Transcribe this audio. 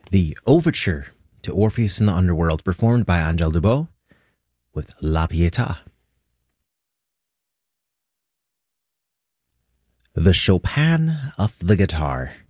The Overture to Orpheus in the Underworld, performed by Angèle Dubos with La Pietà. The Chopin of the guitar.